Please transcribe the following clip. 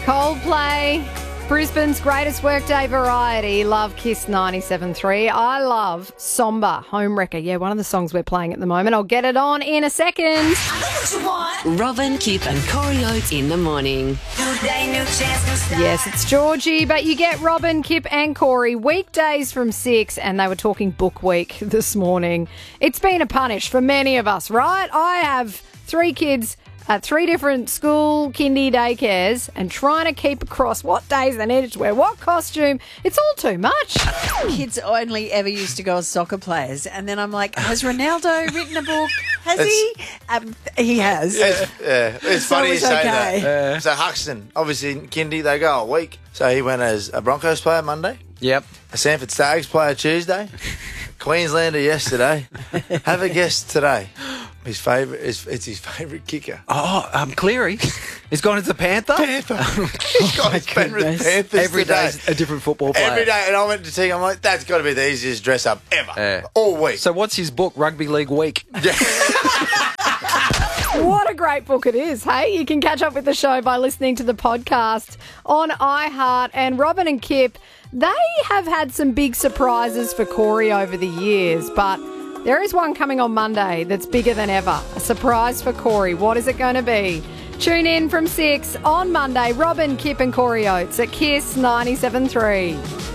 Coldplay, Brisbane's greatest workday variety. Love Kiss 97.3. I love Somber, Homewrecker. Yeah, one of the songs we're playing at the moment. I'll get it on in a second. Robin, Kip and Corey Oates in the morning. Yes, it's Georgie, but you get Robin, Kip and Corey weekdays from 6, and they were talking book week this morning. It's been a punish for many of us, right? I have 3 kids at 3 different school, kindy, daycares, and trying to keep across what days they needed to wear what costume. It's all too much. Kids only ever used to go as soccer players, and then I'm like, has Ronaldo written a book? Has he? He has. It's funny you it's say okay. that. So Huxton, obviously in kindy, they go a week. So he went as a Broncos player Monday. Yep. A Sanford Stags player Tuesday. Queenslander yesterday. Have a guess today. His favourite it's his favourite kicker. Oh, Cleary. He's gone as a Panther? Panther. He's got his Penrith Panthers Every today. day's a different football player. Every day. And I went to see, I'm like, that's got to be the easiest dress up ever. All week. So what's his book, Rugby League Week? What a great book it is, hey? You can catch up with the show by listening to the podcast on iHeart. And Robin and Kip, they have had some big surprises for Corey over the years, but there is one coming on Monday that's bigger than ever. A surprise for Corey. What is it going to be? Tune in from 6 on Monday. Robin, Kip and Corey Oates at Kiss 97.3.